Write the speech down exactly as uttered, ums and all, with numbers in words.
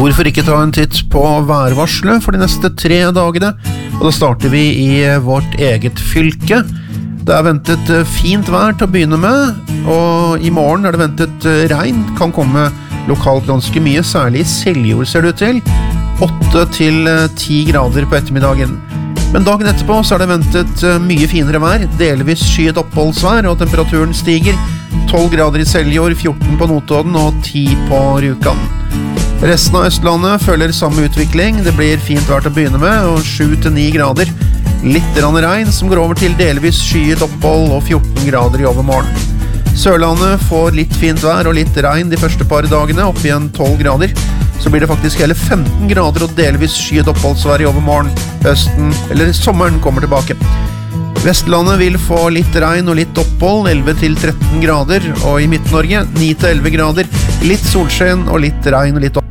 Hvorfor ikke ta en titt på værvarselet for de neste tre dagene? Og da starter vi i vårt eget fylke. Det er ventet fint vær til å begynne med, og i morgen er det ventet regn. Kan komme lokalt ganske mye, særlig i Seljord ser det ut til. åtte til ti grader på ettermiddagen. Men dagen etterpå så er det ventet mye finere vær, delvis skyet oppholdsvær, og temperaturen stiger. tolv grader i Seljord, fjorten på Notodden og ti på Rjukan. Resten av Østlandet følger samme utvikling. Det blir fint vær til å begynne med, og sju til ni grader. Litt rann regn som går over til delvis skyet opphold og fjorten grader i overmorgen. Sørlandet får litt fint vær og litt regn de første par dagene, opp igjen tolv grader. Så blir det faktisk hele femten grader og delvis skyet oppholdsvær i overmorgen. Høsten, eller sommeren, kommer tilbake. Vestlandet vil få litt regn og litt opphold, elleve til tretten grader, og i Midt-Norge ni til elleve grader, litt solskinn og litt regn og litt opphold.